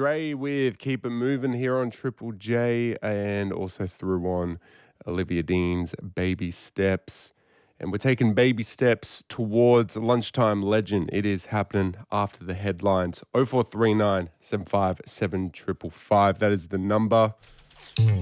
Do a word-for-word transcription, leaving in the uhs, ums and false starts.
Dre with Keep It Moving here on Triple J, and also through on Olivia Dean's Baby Steps. And we're taking baby steps towards Lunchtime Legend. It is happening after the headlines. oh four three nine, seven five seven, five five five. That is the number.